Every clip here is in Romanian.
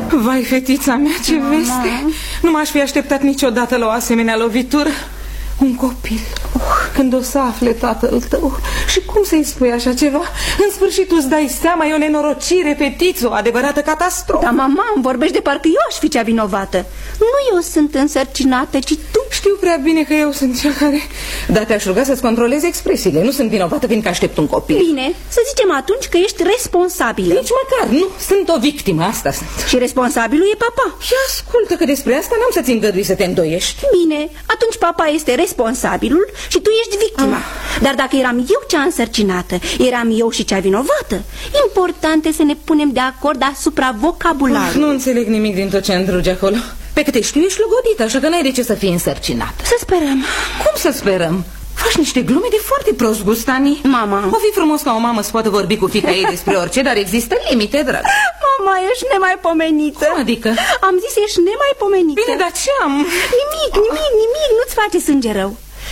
Vai, fetița mea, ce veste! Nu m-aș fi așteptat niciodată la o asemenea lovitură. Un copil. Când o să afle tatăl tău. Și cum să-i spui așa ceva? În sfârșit îți dai seama, e o nenorocire, fetiță, o adevărată catastrofă. Da, mama, îmi vorbești de parcă eu aș fi cea vinovată. Nu eu sunt însărcinată, ci tu. Știu prea bine că eu sunt cea care... Dar te-aș ruga să-ți controlezi expresiile. Nu sunt vinovată fiindcă aștept un copil. Bine, să zicem atunci că ești responsabilă. Nici măcar, nu, sunt o victimă, asta sunt. Și responsabilul e papa. Și ascultă că despre asta n-am să-ți îngădui să te îndoiești. Bine, atunci papa este responsabilul și tu ești victima. Dar dacă eram eu cea însărcinată, eram eu și cea vinovată. Important e să ne punem de acord asupra vocabularului. Nu înțeleg nimic din tot ce îndruge acolo. Pe câte știu, ești logodită, așa că n-ai de ce să fii însărcinată. Să sperăm. Cum să sperăm? Faci niște glume de foarte prost gust, Ani. Mama, o fi frumos ca o mamă să poată vorbi cu fiica ei despre orice, dar există limite, dragă. Mama, ești nemaipomenită. Cum adică? Am zis ești nemaipomenită. Bine, dar ce am? Nimic, nu-ți face sânge rău.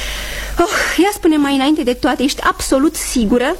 Ia spune mai înainte de toate, ești absolut sigură?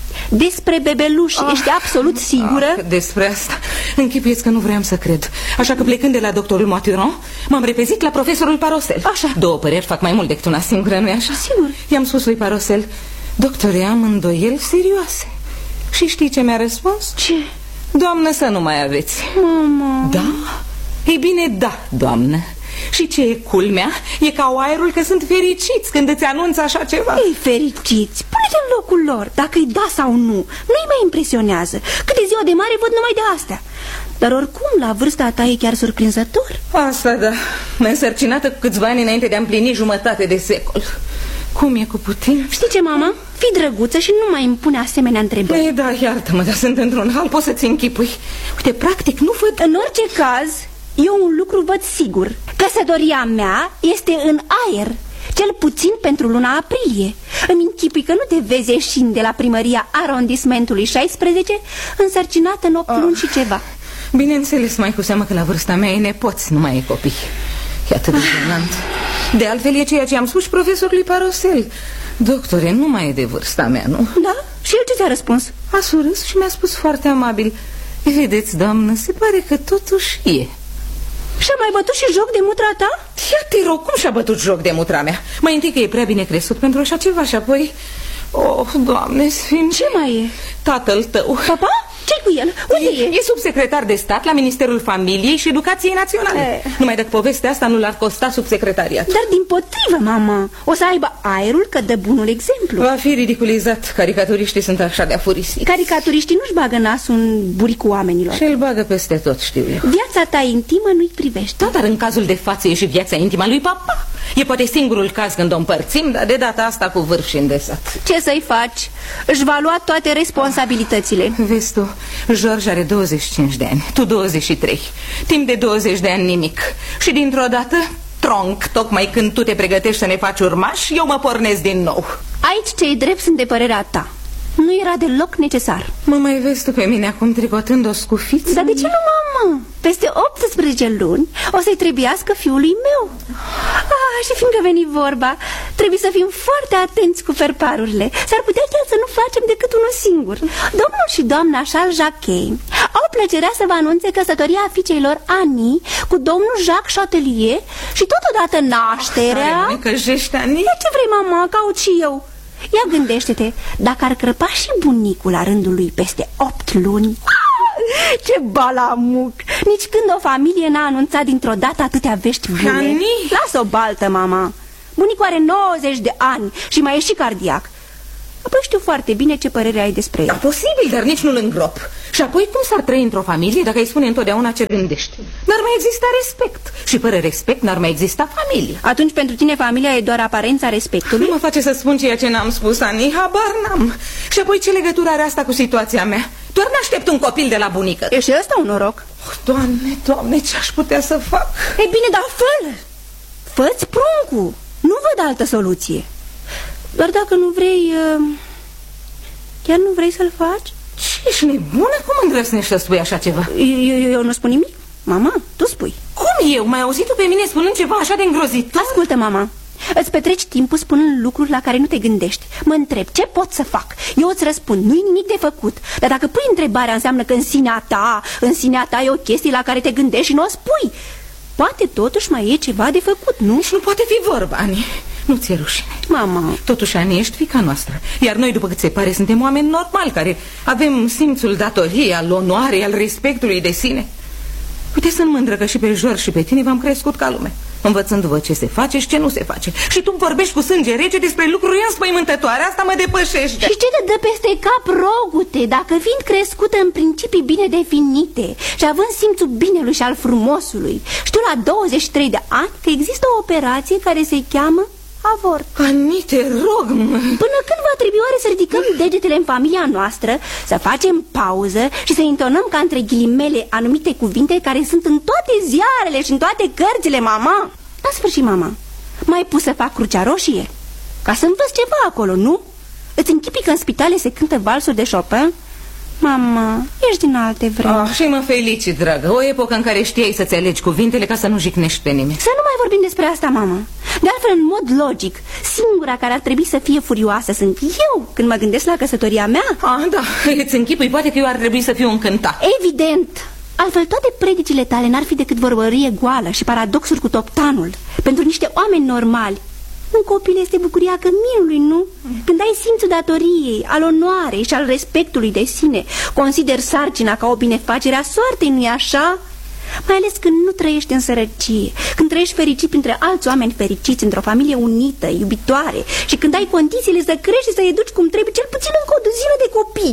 Despre bebeluș, ești absolut sigură? Despre asta închipuieți că nu vreau să cred. Așa că plecând de la doctorul Maturon, m-am repezit la profesorul Parosel. Așa. Două păreri fac mai mult decât una singură, nu-i așa? Sigur. I-am spus lui Parosel: doctore, am îndoieli serioase. Și știi ce mi-a răspuns? Ce? Doamnă, să nu mai aveți. Mama. Da? Ei bine, da, doamnă. Și ce e culmea? E ca aerul că sunt fericiți când îți anunță așa ceva. Ei, fericiți, pune-te în locul lor. Dacă-i da sau nu-i mai impresionează. Cât de ziua de mare văd numai de astea. Dar oricum, la vârsta ta e chiar surprinzător. Asta da, însărcinată cu câțiva ani înainte de a împlini jumătate de secol. Cum e cu putin? Știi ce, mama? Fii drăguță și nu mai îmi pune asemenea întrebări. Ei, da, iartă-mă, dar sunt într-un hal, poți să-ți închipui. Uite, practic nu văd... În orice caz, eu un lucru văd sigur. Căsătoria mea este în aer, cel puțin pentru luna aprilie. Îmi închipui că nu te vezi ieșind de la primăria arondismentului 16 însărcinată în 8 luni și ceva. Bineînțeles, mai cu seamă că la vârsta mea e nepoți, nu mai e copii. E atât de jenant. De altfel e ceea ce am spus și profesorului Parosel. Doctore, nu mai e de vârsta mea, nu? Da? Și el ce ți-a răspuns? A surâs și mi-a spus foarte amabil: vedeți, doamnă, se pare că totuși e. Și-a mai bătut și joc de mutra ta? Ia te rog, cum și-a bătut joc de mutra mea? Mai întâi că e prea bine crescut pentru așa ceva și apoi... Oh, Doamne sfinte! Ce mai e? Tatăl tău. Papa? Ce-i cu el? Unde e? E subsecretar de stat la Ministerul Familiei și Educației Naționale. Numai dacă povestea asta nu l-ar costa subsecretariat. Dar dimpotrivă, mama, o să aibă aerul că dă bunul exemplu. Va fi ridiculizat. Caricaturiștii sunt așa de afurisiți. Caricaturiștii nu-și bagă nasul în buricul oamenilor. Și îl bagă peste tot, știu eu. Viața ta intimă nu-i privește. Da, dar în cazul de față e și viața intimă a lui papa. E poate singurul caz când o împărțim, dar de data asta cu vârf și îndesat. Ce să-i faci? Își va lua toate responsabilitățile. Vezi tu, George are 25 de ani, tu 23. Timp de 20 de ani nimic. Și dintr-o dată, tronc, tocmai când tu te pregătești să ne faci urmași, eu mă pornesc din nou. Aici cei drept sunt de părerea ta. Nu era deloc necesar. Mă mai vezi tu pe mine acum tricotând o scufiță? Dar de ce nu, mamă? Peste 18 luni o să-i trebuiască fiului meu. Și fiindcă veni vorba, trebuie să fim foarte atenți cu ferparurile. S-ar putea chiar să nu facem decât unul singur. Domnul și doamna Charles Jacquet au plăcerea să vă anunțe căsătoria fiicei lor Annie cu domnul Jacques Chatelier și totodată nașterea... Hai, căjești, Annie? Ce vrei, mama? Caut și eu. Ia gândește-te, dacă ar crăpa și bunicul la rândul lui peste 8 luni... Ce balamuc! Nici când o familie n-a anunțat dintr-o dată atâtea vești bune. Ani? Lasă o baltă, mama. Bunicul are 90 de ani și mai e și cardiac. Apoi știu foarte bine ce părere ai despre el. Da, posibil, dar nici nu-l îngrop. Și apoi cum s-ar trăi într-o familie dacă îi spune întotdeauna ce gândești? N-ar mai exista respect. Și fără respect n-ar mai exista familie. Atunci pentru tine familia e doar aparența respectului? Nu mă face să spun ceea ce n-am spus, Ani, habar n-am. Și apoi ce legătură are asta cu situația mea? Doar n-aștept un copil de la bunică. E și ăsta un noroc. Doamne, Doamne, ce aș putea să fac? Ei bine, dar fă-l! Fă-ți pruncul. Nu văd altă soluție. Doar dacă nu vrei... Chiar nu vrei să-l faci? Ce, ești nebună? Cum îndrăsnești să spui așa ceva? Eu nu spun nimic. Mama, tu spui. Cum eu? M-ai auzit tu pe mine spunând ceva așa de îngrozitor? Ascultă, mama. Îți petreci timpul spunând lucruri la care nu te gândești. Mă întreb, ce pot să fac? Eu îți răspund, nu-i nimic de făcut. Dar dacă pui întrebarea, înseamnă că în sinea ta e o chestie la care te gândești și nu o spui. Poate totuși mai e ceva de făcut, nu? Și nu poate fi vorba, Ani. Nu ți-e rușine? Mama... Totuși, Ani, ești fiica noastră. Iar noi, după cât se pare, suntem oameni normali, care avem simțul datoriei, al onoarei, al respectului de sine. Uite, sunt mândră că și pe George și pe tine v-am crescut ca lume, învățându-vă ce se face și ce nu se face. Și tu vorbești cu sânge rece despre lucruri înspăimântătoare. Asta mă depășește. Și ce te dă peste cap, Rogute? Dacă fiind crescută în principii bine definite și având simțul binelui și al frumosului, știu la 23 de ani că există o operație care se cheamă avort. Ani, te rog, mă. Până când va trebui oare să ridicăm degetele în familia noastră, să facem pauză și să intonăm ca între ghilimele anumite cuvinte care sunt în toate ziarele și în toate cărțile, mama? La sfârșit, mama, m-ai pus să fac Crucea Roșie? Ca să învăț ceva acolo, nu? Îți închipii că în spitale se cântă valsuri de Chopin? Mama, ești din alte vremuri. Și mă felicit, dragă. O epocă în care știai să-ți alegi cuvintele ca să nu jignești pe nimeni. Să nu mai vorbim despre asta, mama. De altfel, în mod logic, singura care ar trebui să fie furioasă sunt eu când mă gândesc la căsătoria mea. Da, îți închipui, poate că eu ar trebui să fiu încântat. Evident. Altfel, toate predicile tale n-ar fi decât vorbărie goală și paradoxuri cu toptanul. Pentru niște oameni normali, un copil este bucuria căminului, nu? Când ai simțul datoriei, al onoarei și al respectului de sine, consider sarcina ca o binefacere a soartei, nu-i așa? Mai ales când nu trăiești în sărăcie, când trăiești fericit printre alți oameni fericiți, într-o familie unită, iubitoare, și când ai condițiile să crești și să educi cum trebuie, cel puțin încă o duzină de copii.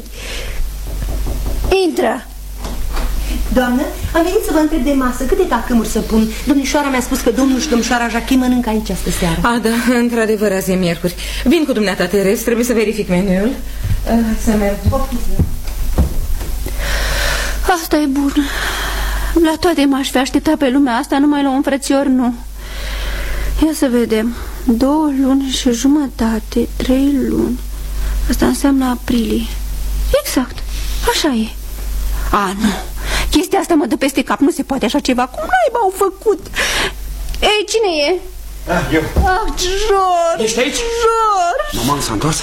Intră! Doamnă, am venit să vă întreb de masă câte tacâmuri să pun. Domnișoara mi-a spus că domnul și domnișoara Jacquet mănâncă aici astă seară. Da, într-adevăr, azi e miercuri. Vin cu dumneata, Terez, trebuie să verific meniul. Să merg. Asta e bun. La toate m-aș fi așteptat pe lumea asta, numai la un frățior nu. Ia să vedem. 2 luni și jumătate, 3 luni. Asta înseamnă aprilie. Exact, așa e. Nu, chestia asta mă dă peste cap. Nu se poate așa ceva. Cum naiba au făcut? Ei, cine e? Eu. George. Ești aici? George. Mama s-a întors?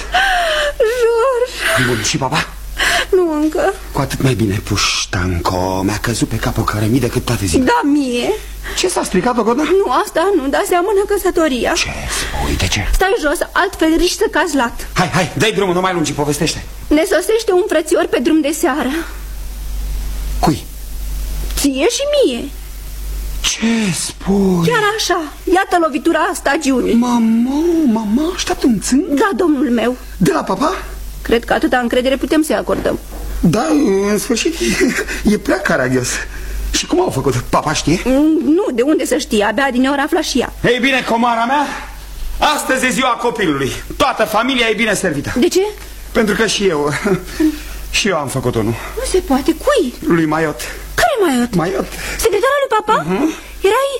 George. Bun, și papa? Nu încă. Cu atât mai bine, puștanco. Mi-a căzut pe cap o cărămidă cât toate zile. Da, mie. Ce s-a stricat, Dogodă? Nu, asta nu, dar seamănă căsătoria. Ce spui, de ce? Stai jos, altfel riști să cazi lat. Hai, dai drumul, nu mai lungi, povestește. Ne sosește un frățior pe drum de seară. Cui? Ție și mie. Ce spui? Chiar așa, iată lovitura stagiunii. Mama, așteaptă un țânc? Da, domnul meu. De la papa? Cred că atâta încredere putem să-i acordăm. Da, în sfârșit, e prea caragios. Și cum au făcut? Papa știe? Nu, de unde să știe, abia din ori afla și ea. Ei bine, comara mea, astăzi e ziua copilului. Toată familia e bine servită. De ce? Pentru că și eu am făcut-o, nu? Nu se poate, cui? Lui Maiot. Care Maiot? Maiot. Secretarul lui papa? Erai...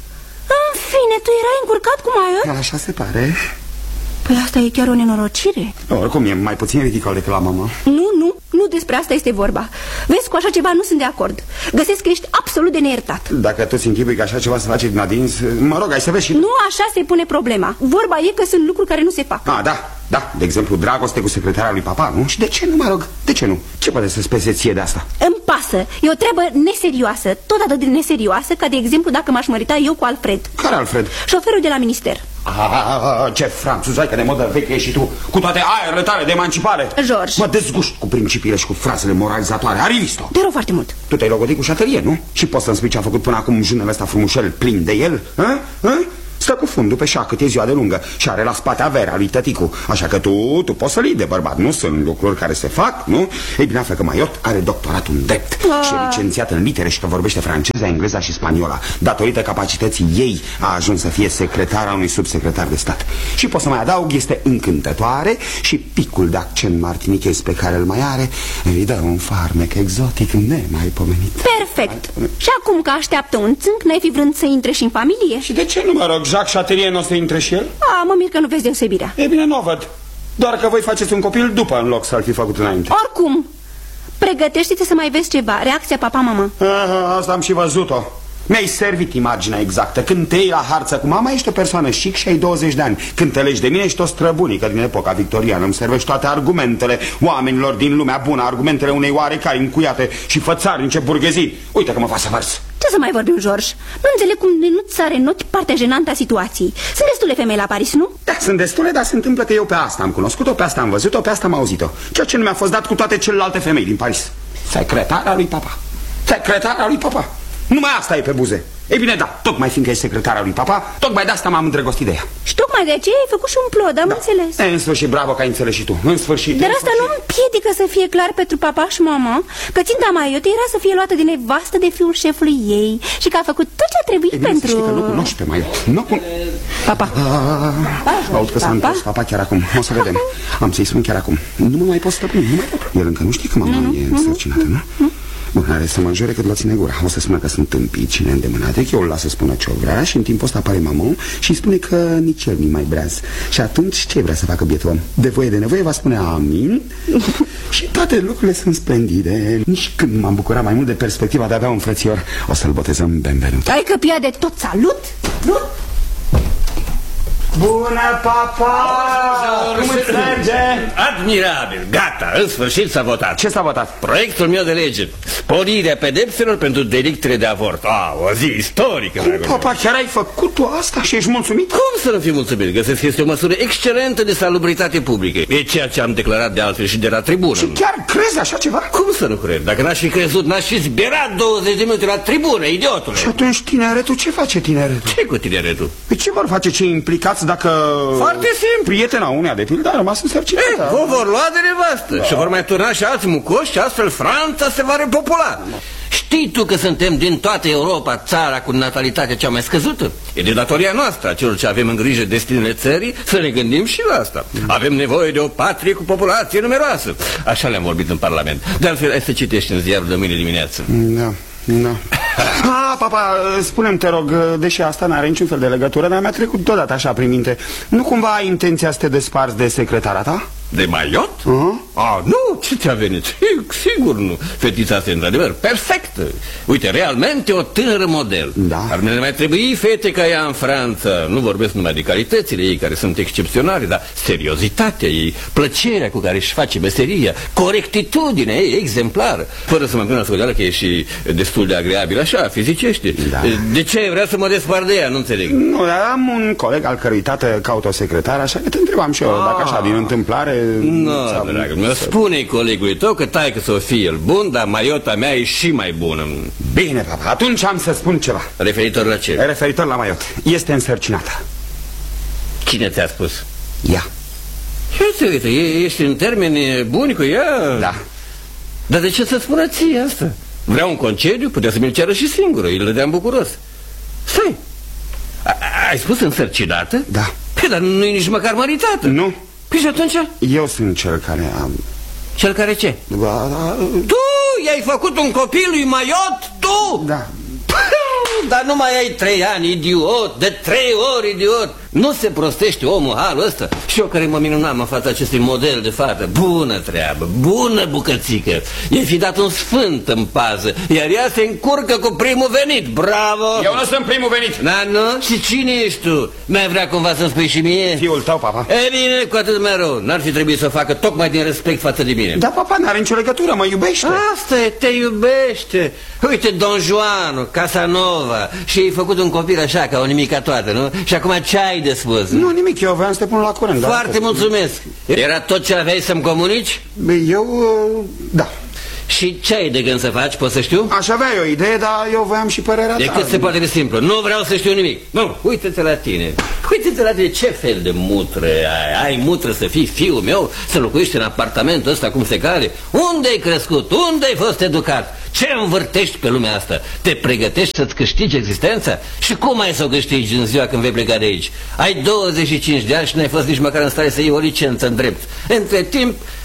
În fine, tu erai încurcat cu Maiot? Așa se pare. Păi asta e chiar o nenorocire. Oricum, e mai puțin ridicol decât la mama. Nu despre asta este vorba. Vezi, cu așa ceva nu sunt de acord. Găsesc că ești absolut de neiertat. Dacă tu ți închipui că așa ceva se face din adins, mă rog, ai să vezi și... Nu așa se pune problema. Vorba e că sunt lucruri care nu se fac. Da, de exemplu, dragoste cu secretara lui papa, nu? Și de ce nu, mă rog, de ce nu? Ce poate să spese ție de asta? Îmi pasă, e o treabă neserioasă. Tot atât de neserioasă ca, de exemplu, dacă m-aș mărita eu cu Alfred. Care Alfred? Șoferul de la minister. Ce franțuzaică de modă veche ești tu, cu toate aerele tale de emancipare. George, mă dezgust cu principiile și cu frazele moralizatoare. Aristo, te rog foarte mult. Tu te-ai logodit cu șatărie, nu? Și poți să-mi spui ce a făcut până acum junele ăsta frumușel plin de el? Stă cu fundul pe șa cât e ziua de lungă și are la spate averea lui tăticu. Așa că tu poți să-l iei de bărbat. Nu sunt lucruri care se fac, nu? Ei bine, află că Maiot are doctoratul în drept și e licențiat în litere și că vorbește franceza, engleza și spaniola. Datorită capacității ei a ajuns să fie secretara unui subsecretar de stat. Și pot să mai adaug, este încântătoare și picul de accent martinichez pe care îl mai are îi dă un farmec exotic nemaipomenit. Perfect. Și acum că așteaptă un țânc, n-ai fi vrând să intre și în familie? Și de ce nu, mă rog, Jacques Chaterie nu o să intre și el? Mă mir că nu vezi deosebirea. E bine, nu o văd. Doar că voi faceți un copil după, în loc să-l fi făcut înainte. Oricum, pregătește-te să mai vezi ceva. Reacția papa-mama. Asta am și văzut-o. Mi-ai servit imaginea exactă. Când te iei la harță cu mama, ești o persoană chic și ai 20 de ani. Când te legi de mine, ești o străbunică din epoca victoriană. Îmi servești toate argumentele oamenilor din lumea bună, argumentele unei oarecare încuiate și fățarnice burghezii. Uite că mă fac să vărs. Ce să mai vorbim, George? Nu înțeleg cum nu-ți sare în ochi partea jenantă a situației. Sunt destule femei la Paris, nu? Da, sunt destule, dar se întâmplă că eu pe asta am cunoscut-o, pe asta am văzut-o, pe asta am auzit-o. Ceea ce nu mi-a fost dat cu toate celelalte femei din Paris. Secretara lui papa. Secretara lui papa. Numai asta e pe buze. Ei bine, da, tocmai fiindcă e secretara lui papa, tocmai de asta m-am îndrăgostit de ea. Și tocmai de aceea ai făcut și un plod, am înțeles. În sfârșit, bravo că ai înțeles și tu. În sfârșit. Dar asta nu împiedică să fie clar pentru papa și mama că ținta Maiote era să fie luată din nevastă de fiul șefului ei și că a făcut tot ce a trebuit pentru... Să știi că nu cunoști pe Maiote. Nu Papa. Aud că s-a întors papa chiar acum. O să vedem. Am să-i spun chiar acum. Nu mă mai pot stăpâni, nu mai pot. El încă nu știe că mama e însărcinată, nu? Bun, are să mă înjure cât l-o ține gura. O să spună că sunt tâmpit și neîndemânate, că eu îl las să spună ce-o vrea și în timpul ăsta apare mamă și îi spune că nici el nu mai breaz. Și atunci ce vrea să facă bietul om? De voie de nevoie va spune amin și toate lucrurile sunt splendide. Nici când m-am bucurat mai mult de perspectiva de a avea un frățior. O să-l botezăm Benvenut. Ai căpia de tot, salut! Nu? Bună, papa! Cum îți merge? Admirabil, gata, în sfârșit s-a votat. Ce s-a votat? Proiectul meu de lege, sporirea pedepselor pentru delictele de avort. O zi istorică. Papa, chiar ai făcut tu asta și ești mulțumit? Cum să nu fiu mulțumit? Găsesc că este o măsură excelentă de salubritate publică. E ceea ce am declarat de altfel și de la tribună. Și chiar crezi așa ceva? Cum să nu cred? Dacă n-aș fi crezut, n-aș fi zbierat 20 de minute la tribună, idiotule. Și atunci tineretul, ce face tineretul? Ce cu tineretul? Păi ce vor face cei implicați dacă... Foarte simplu. Prietena uneia de pildă a rămas însărcinată. O vor lua de nevastă și vor mai turna și alți mucoși și astfel Franța se va repopula. Știi tu că suntem din toată Europa țara cu natalitatea cea mai scăzută? E de datoria noastră, a celor ce avem în grijă destinele țării, să ne gândim și la asta. Avem nevoie de o patrie cu populație numeroasă. Așa le-am vorbit în Parlament. De altfel, ai să citești în ziarul de mâine dimineață. Da. Papa, spune-mi, te rog, deși asta n-are niciun fel de legătură, dar mi-a trecut deodată așa prin minte. Nu cumva ai intenția să te desparți de secretara ta? De Maiot? Nu, ce ți-a venit? Sigur nu. Fetița asta, într-adevăr, perfectă. Uite, realmente o tânără model. Da. Ar ne mai trebui fete ca ea în Franța. Nu vorbesc numai de calitățile ei, care sunt excepționale, dar seriozitatea ei, plăcerea cu care își face meseria, corectitudinea ei exemplară. Fără să mă gândesc că e și destul de agreabil așa, fizicește. Da. De ce vrea să mă despart de ea? Nu înțeleg. Nu, am un coleg al cărui tată caută o secretară, așa că te întrebam și eu, dacă așa, din întâmplare... Nu, dragă meu, spune-i colegului tău că taică să o fie el bun, dar Maiota mea e și mai bună. Bine, papa, atunci am să spun ceva. Referitor la ce? Referitor la Maiot. Este însărcinată. Cine ți-a spus? Ea. Uite, ești în termeni buni cu ea? Da. Dar de ce să spună ție asta? Vreau un concediu, putea să mi-l ceară și singură, îl dădeam bucuros. Stai, ai spus însărcinată? Da. Păi, dar nu e nici măcar măritată. Nu. Păi și atunci? Eu sunt cel care am... Cel care ce? Tu i-ai făcut un copil lui Maiot? Tu? Da. Dar nu mai ai 3 ani, idiot, de 3 ori idiot. Nu se prostește omul halul ăsta. Și eu care mă minunam în fața acestui model de fată. Bună treabă, bună bucățică. E fi dat un sfânt în pază, iar ea se încurcă cu primul venit. Bravo. Eu nu sunt primul venit. Da, nu? Și cine ești tu? Mi-ai vrea cumva să-mi spui și mie? Fiul tău, papa. E bine, cu atât mai rău. N-ar fi trebuit să o facă tocmai din respect față de mine. Da, papa, n-are nicio legătură, mă iubește. Asta e, te iubește. Uite, Don Juan, Casanova. Și ai făcut un copil așa, ca o nimica toată, nu? Și acum ce ai de spus? Nu, nimic, eu vreau să te pun la curent. Foarte mulțumesc. Era tot ce aveai să-mi comunici? Eu, da. Și ce ai de gând să faci, poți să știu? Aș avea eu o idee, dar eu voiam și părerea ta. E cât se poate de simplu, nu vreau să știu nimic. Nu, uite-te la tine. Uite-te la tine, ce fel de mutră ai? Ai mutră să fii fiul meu, să locuiești în apartamentul ăsta cum se cade? Unde ai crescut? Unde ai fost educat? Ce învârtești pe lumea asta? Te pregătești să-ți câștigi existența? Și cum ai să o câștigi în ziua când vei pleca de aici? Ai 25 de ani și n-ai fost nici măcar în stare să iei o licență în drept. Între timp,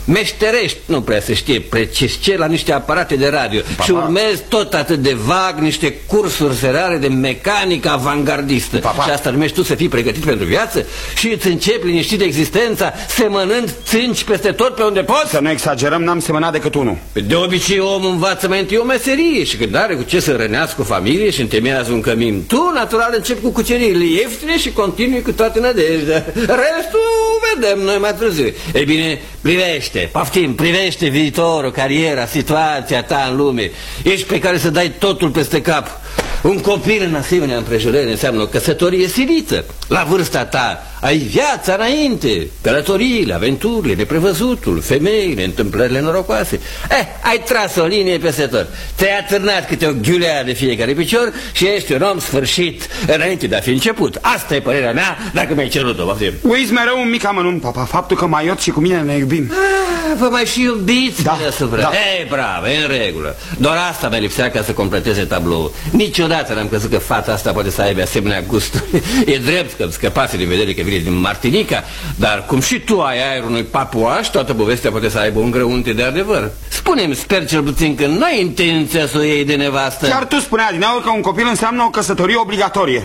meșterești, nu prea se știe precis ce, la niște aparate de radio. Papa. Și urmezi tot atât de vag niște cursuri serare de mecanică avangardistă. Papa. Și asta numești tu să fii pregătit pentru viață? Și îți începi liniștit existența semănând țânci peste tot pe unde poți? Să nu exagerăm, n-am semănat decât unul. De obicei omul învață mai întâi o meserie și când are cu ce să rănească o familie și întemeiază un cămin, tu natural începi cu cuceririle ieftine și continui cu toată nădejdea. Restul vedem noi mai târziu. Ei bine, privește, poftim, privește viitorul, cariera, situația ta în lume. Ești pe care să dai totul peste cap. Un copil în asemenea împrejurări înseamnă o căsătorie silită. La vârsta ta ai viața înainte, călătoriile, aventurile, neprevăzutul, femeile, întâmplările norocoase. Ai tras o linie peste tot. Te-ai atârnat câte o ghiulea de fiecare picior și ești un om sfârșit înainte de a fi început. Asta e părerea mea, dacă mi-ai cerut-o. Uiți mereu un mic amănunt, papa, faptul că Maiot și cu mine ne iubim. Vă mai și iubiți deasupra. Da. Ei, bravo, e în regulă. Doar asta mi-a lipsea ca să completeze tabloul. Niciodată n-am crezut că fata asta poate să aibă asemenea gusturi. E drept că scăpase din vedere că vine din Martinica, dar cum și tu ai aerul unui papuaș, toată povestea poate să aibă un grăunte de adevăr. Spune-mi, sper cel puțin că n-ai intenția să o iei de nevastă. Chiar tu spuneai adineauri că un copil înseamnă o căsătorie obligatorie.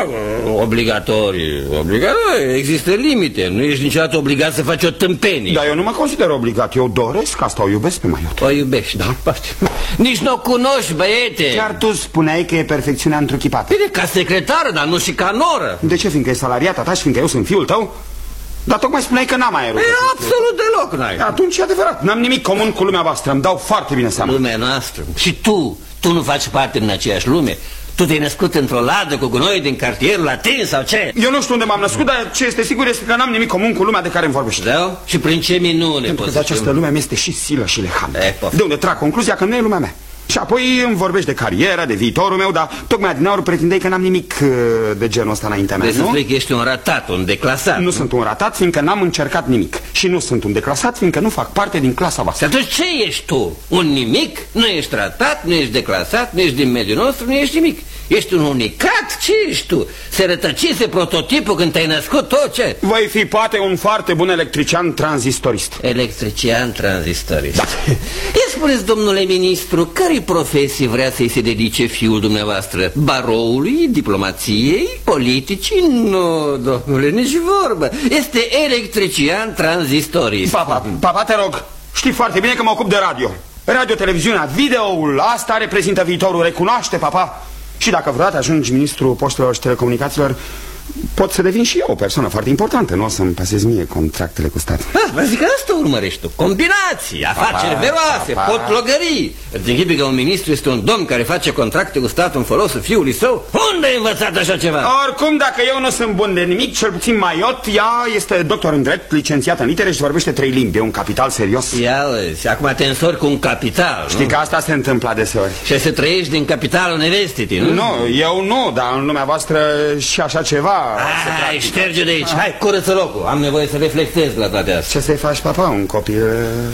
Obligatorie. Există limite. Nu ești niciodată obligat să faci o tâmpenie. Dar eu nu mă consider obligat. Eu doresc asta, o iubesc pe Maiot. O iubești, da? Nici nu o cunoști, băiete. Chiar tu spuneai că e perfecțiunea întruchipată. Bine, ca secretară, dar nu și ca noră. De ce? Fiindcă e salariata ta și fiindcă eu sunt fiul tău? Dar tocmai spuneai că n-am aerul. Absolut deloc n-ai. Atunci e adevărat, n-am nimic comun cu lumea voastră. Îmi dau foarte bine seama. Lumea noastră. Și tu nu faci parte din aceeași lume. Tu te-ai născut într-o ladă cu gunoi din cartierul latin sau ce? Eu nu știu unde m-am născut, dar ce este sigur este că n-am nimic comun cu lumea de care îmi vorbești. Da? Și prin ce minune? Pentru că de această lume mi este și silă și lehan. De unde trag concluzia că nu e lumea mea. Și apoi îmi vorbești de carieră, de viitorul meu, dar tocmai adineauri pretindeai că n-am nimic de genul ăsta înaintea mea, nu? Să spui că ești un ratat, un declasat. Nu sunt un ratat, fiindcă n-am încercat nimic. Și nu sunt un declasat, fiindcă nu fac parte din clasa voastră. Și atunci ce ești tu? Un nimic? Nu ești ratat, nu ești declasat, nu ești din mediul nostru, nu ești nimic. Ești un unicat? Ce ești tu? Se rătăcise prototipul când te-ai născut tot ce? Voi fi poate un foarte bun electrician tranzistorist. Electrician tranzistorist. Da. Ia spuneți, domnule ministru, cărei profesii vrea să-i se dedice fiul dumneavoastră? Baroului, diplomației, politicii? Nu, domnule, nici vorbă. Este electrician tranzistorist. Papa, te rog, știi foarte bine că mă ocup de radio. Radio, televiziunea, videoul, asta reprezintă viitorul, recunoaște, papa. Și dacă vreodată ajungi ministrul poștelor și telecomunicațiilor, pot să devin și eu o persoană foarte importantă. Nu o să-mi pasez mie contractele cu statul. Vă zic că asta urmărești tu. Combinații, afaceri veroase, potlogării. Îți închipui că un ministru este un domn care face contracte cu statul în folosul fiului său? Unde ai învățat așa ceva? Oricum, dacă eu nu sunt bun de nimic, cel puțin Maiot, ea este doctor în drept, licențiat în litere și vorbește 3 limbi. E un capital serios. Ia uzi, acum te însori cu un capital, Știi că asta se întâmplă adeseori. Și să trăiești din capitalul nevestitei, nu? Nu, eu nu, dar în lumea voastră și așa ceva. Hai, șterge de aici, hai, curăță locul. Am nevoie să reflectez la toate astea. Ce să-i faci, papa, un copil?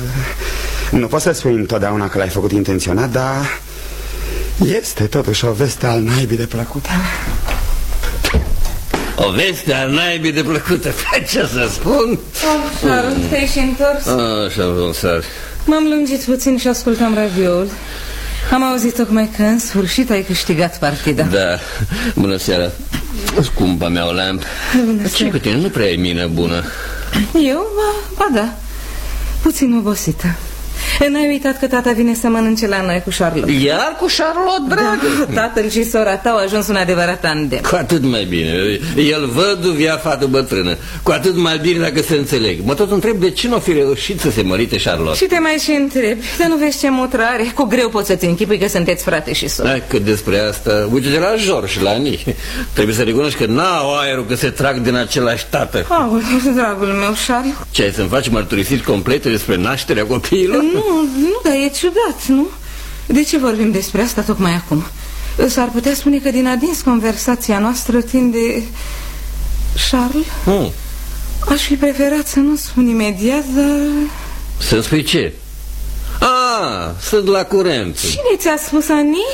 Nu poți să spui întotdeauna că l-ai făcut intenționat, dar este totuși o veste al naibii de plăcută. O veste al naibii de plăcută, ce să spun? Charles, te-ai și întors? Așa, M-am lungit puțin și ascultam radioul. Am auzit tocmai că în sfârșit ai câștigat partida. Da, bună seara. Scumpa mea Olamp. Ce cu tine? Nu prea e mină bună. Eu? Ba da, puțin obosită. N-ai uitat că tata vine să mănânce la noi cu Charlotte? Iar cu Charlotte, dragă? Da, tatăl și sora ta au ajuns un adevărat tandem. Cu atât mai bine. El văduv, ea fată bătrână. Cu atât mai bine dacă se înțeleg. Mă tot întreb de ce nu o fi reușit să se mărite Charlotte. Și te mai și întrebi, dar nu vezi ce motră are? Cu greu poți să-ți închipui că sunteți frate și soră. Hai, că despre asta, uite de la George și la Ani. Trebuie să recunoști că n-au aerul că se trag din același tată. Aoleu, dragul meu, Charles. Ce, ai să-mi faci mărturisiri complete despre nașterea copiilor? Nu, dar e ciudat, nu? De ce vorbim despre asta tocmai acum? S-ar putea spune că din adins conversația noastră tinde... Charles? Aș fi preferat să nu spun imediat, dar... Să-mi spui ce? Sunt la curent. Cine ți-a spus, Ani?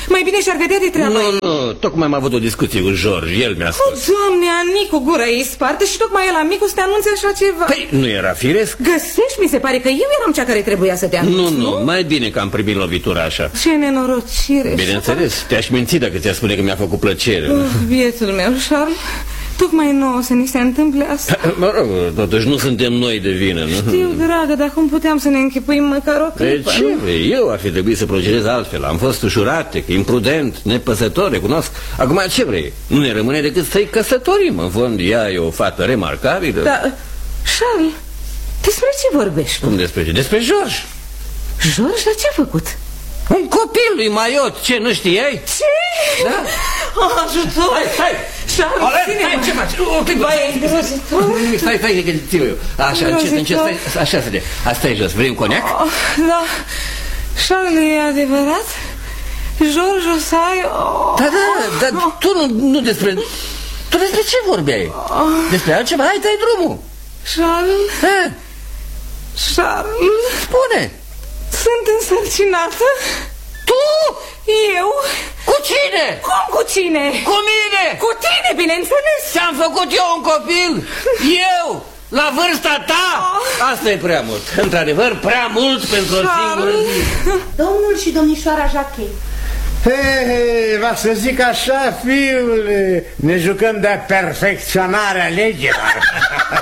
Mai bine și-ar vedea de treaba. Nu, tocmai am avut o discuție cu George, el mi-a spus. Doamne, Anicu, gura ei sparte și tocmai el, amicu, să te anunțe așa ceva. Păi, nu era firesc? Găsești, mi se pare că eu eram cea care trebuia să te anunț, Nu, mai bine că am primit lovitura așa. Ce nenorocire. Bineînțeles, te-aș minți dacă ți-a spune că mi-a făcut plăcere. Bietul meu, Charles, tocmai nouă să ni se întâmple asta. Mă rog, totuși nu suntem noi de vină, nu? Știu, dragă, dar cum puteam să ne închipuim măcar o clipă? De ce? Eu ar fi trebuit să procedez altfel. Am fost ușuratic, imprudent, nepăsător, recunosc. Acum ce vrei? Nu ne rămâne decât să-i căsătorim. În fond, ea e o fată remarcabilă. Da, Charles, despre ce vorbești? Cum despre ce? Despre George. George, dar ce-a făcut? Un copil lui Maiot, ce, nu știai? Ce? Da? Ajutor! Stai! Charles, Stai, ce faci? O clipă! Stai, că țiu eu. Așa, încet, stai, așa să de. Stai jos, vrei un coniac? Da, Charles, e adevărat? George, o să ai... Da, dar tu nu despre... Tu despre ce vorbeai? Despre altceva? Hai, dai drumul! Charles? Charles? Spune! Sunt însărcinată? Tu? Eu? Cu cine? Cum cu cine? Cu mine! Cu tine, bineînțeles! Ți-am făcut eu un copil? Eu? La vârsta ta? Asta e prea mult. Într-adevăr, prea mult pentru o singură zi. Domnul și domnișoara Jacquet. Va să zic așa, fiule, ne jucăm de perfecționarea legilor.